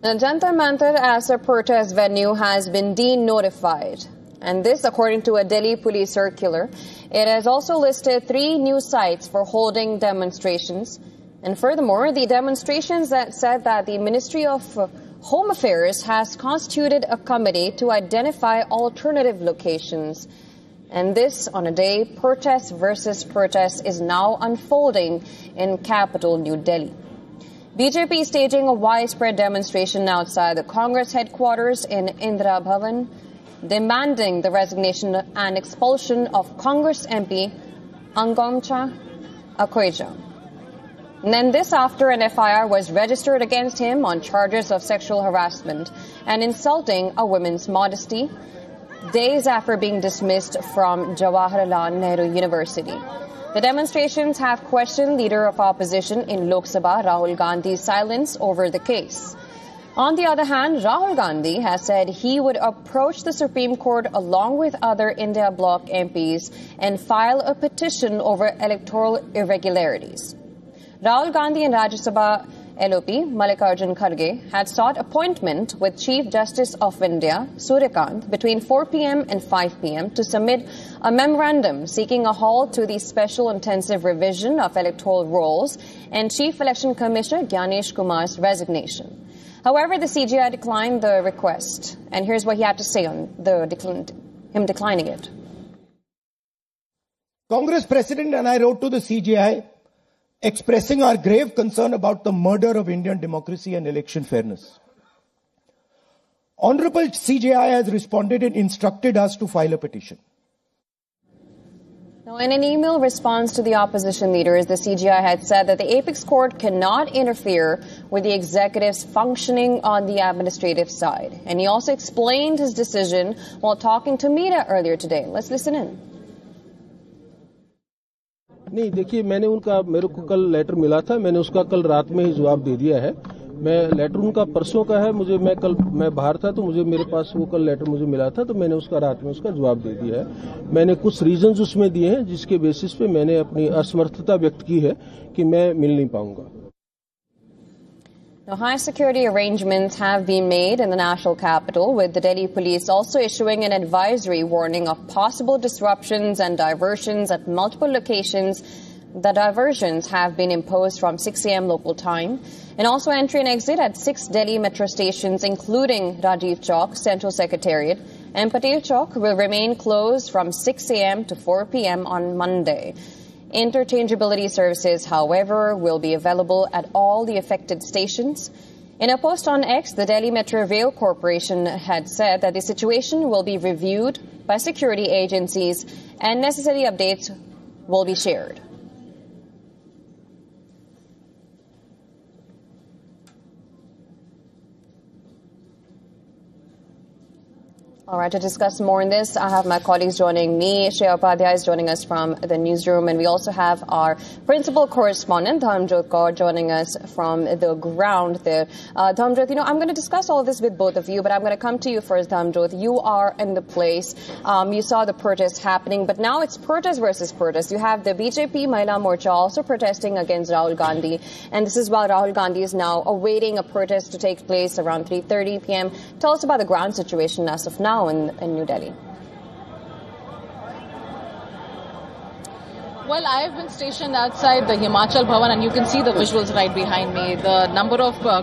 The Jantar Mantar as a protest venue has been de-notified. And this, according to a Delhi police circular. It has also listed 3 new sites for holding demonstrations. And furthermore, the demonstrations that said that the Ministry of Home Affairs has constituted a committee to identify alternative locations. And this on a day protest versus protest is now unfolding in capital New Delhi. BJP is staging a widespread demonstration outside the Congress headquarters in Indira Bhavan, demanding the resignation and expulsion of Congress MP Angomcha Akweja. And then this after an FIR was registered against him on charges of sexual harassment and insulting a woman's modesty, days after being dismissed from Jawaharlal Nehru University. The demonstrations have questioned Leader of Opposition in Lok Sabha Rahul Gandhi's silence over the case. On the other hand, Rahul Gandhi has said he would approach the Supreme Court along with other India Bloc MPs and file a petition over electoral irregularities. Rahul Gandhi and Rajya Sabha LOP Mallikarjun Kharge had sought appointment with Chief Justice of India Suryakant between 4 p.m. and 5 p.m. to submit a memorandum seeking a halt to the special intensive revision of electoral rolls and Chief Election Commissioner Gyanesh Kumar's resignation. However, the CJI declined the request, and here's what he had to say on him declining it. Congress President and I wrote to the CJI expressing our grave concern about the murder of Indian democracy and election fairness. Honorable CJI has responded and instructed us to file a petition. Now, in an email response to the opposition leaders, the CJI had said that the Apex Court cannot interfere with the executive's functioning on the administrative side. And he also explained his decision while talking to media earlier today. Let's listen in. नहीं देखिए मेरे को कल letter मिला था मैंने उसका कल रात में ही जवाब दे दिया है मैं लेटर उनका परसों का है मैं बाहर था तो मेरे पास वो कल लेटर मुझे मिला था तो मैंने उसका रात में उसका जवाब दे दिया है मैंने कुछ रीजंस उसमें दिए हैं जिसके बेसिस पे मैंने अपनी असमर्थता व्यक्त की है कि मैं मिल नहीं पाऊंगा Now, high security arrangements have been made in the national capital, with the Delhi police also issuing an advisory warning of possible disruptions and diversions at multiple locations. The diversions have been imposed from 6 a.m. local time, and also entry and exit at 6 Delhi metro stations, including Rajiv Chowk, Central Secretariat, and Patel Chowk will remain closed from 6 a.m. to 4 p.m. on Monday. Interchangeability services, however, will be available at all the affected stations. In a post on X, the Delhi Metro Rail Corporation had said that the situation will be reviewed by security agencies and necessary updates will be shared. All right, to discuss more on this, I have my colleagues joining me. Shreya Upadhyay is joining us from the newsroom, and we also have our principal correspondent, Dharmjot Kaur, joining us from the ground there. Dharmjot, I'm going to discuss all of this with both of you, but I'm going to come to you first, Dharmjot. You are in the place. You saw the protest happening, but now it's protest versus protest. You have the BJP Mahila Morcha also protesting against Rahul Gandhi, and this is while Rahul Gandhi is now awaiting a protest to take place around 3:30 p.m. Tell us about the ground situation as of now in New Delhi. Well, I have been stationed outside the Himachal Bhavan, and you can see the visuals right behind me. The number of